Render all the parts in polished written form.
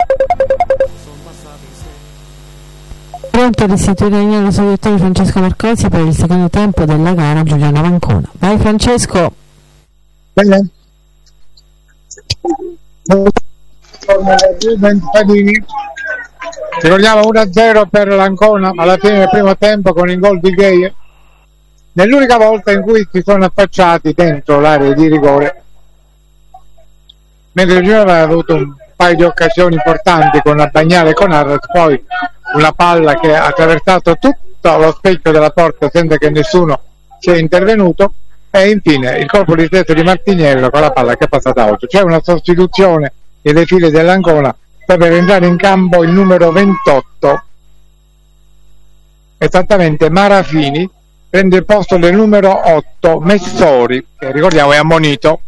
Pronto a restituire il suo direttore Francesco Marcosi per il secondo tempo della gara Giuliano Ancona. Vai Francesco. Bene. Ricordiamo 1-0 per l'Ancona alla fine del primo tempo con il gol di Gay, nell'unica volta in cui si sono affacciati dentro l'area di rigore, mentre il Giuliano aveva avuto un paio di occasioni importanti con la Bagnale e con Arras, poi una palla che ha attraversato tutto lo specchio della porta senza che nessuno sia intervenuto, e infine il colpo di testa di Martiniello con la palla che è passata oltre. C'è una sostituzione nelle file dell'Ancona per entrare in campo il numero 28, esattamente Marafini, prende il posto del numero 8 Messori, che ricordiamo è ammonito.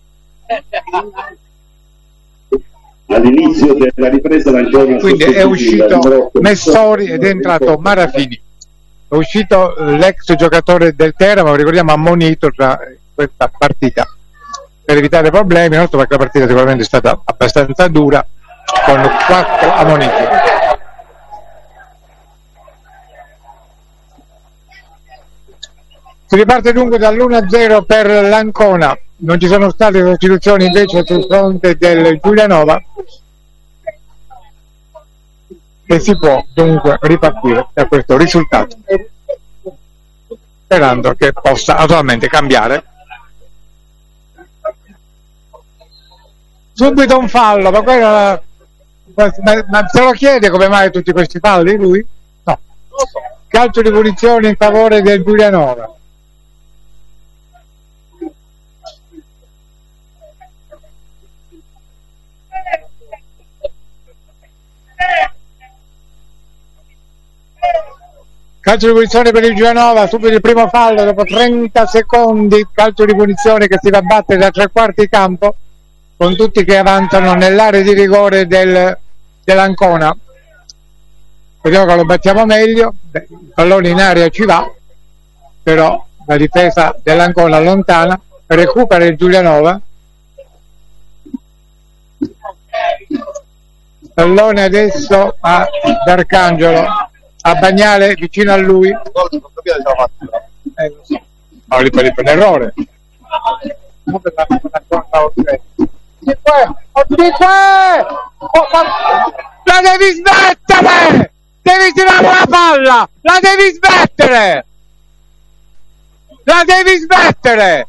All'inizio della ripresa del giorno, quindi è uscito Messori ed è entrato Marafini. È uscito l'ex giocatore del Teramo, ricordiamo ammonito tra questa partita per evitare problemi, non perché la partita sicuramente è stata abbastanza dura, con 4 ammoniti. Si riparte dunque dall'1-0 per l'Ancona. Non ci sono state sostituzioni invece sul fronte del Giulianova e si può dunque ripartire da questo risultato, sperando che possa attualmente cambiare. Subito un fallo, ma se lo chiede come mai tutti questi falli lui? No. Calcio di punizione in favore del Giulianova. Calcio di punizione per il Giulianova, subito il primo fallo dopo 30 secondi, calcio di punizione che si va a battere da 3/4 campo, con tutti che avanzano nell'area di rigore dell'Ancona. Vediamo che lo battiamo meglio. Il pallone in area ci va, però la difesa dell'Ancona allontana, recupera il Giulianova. Pallone adesso a D'Arcangelo, a Bagnale vicino a lui. Lo so. Ma lì per l'errore. La devi smettere! Devi tirare la palla! La devi smettere! La devi smettere!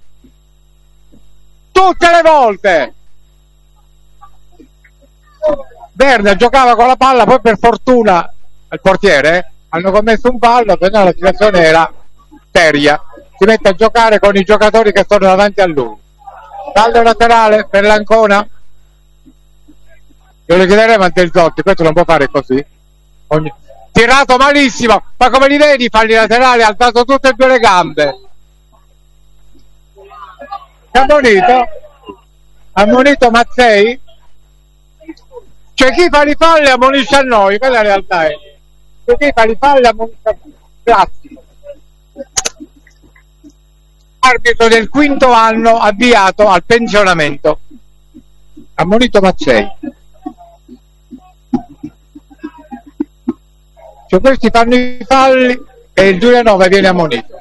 Tutte le volte! Berna giocava con la palla, poi per fortuna al portiere hanno commesso un fallo, però la situazione era seria. Si mette a giocare con i giocatori che sono davanti a lui. Fallo laterale per l'Ancona. Io le chiederei a Mantelzotti, questo non può fare così. Tirato malissimo, ma come li vedi falli laterali, ha alzato tutte e due le gambe. Ammonito Mazzei. Cioè chi fa i falli ammonisce a noi, quella è la realtà. Cioè chi fa i falli ammonisce a noi. Classico. Arbitro del 5º anno avviato al pensionamento. Ammonito Mazzei. Cioè questi fanno i falli e il Giulianova viene ammonito.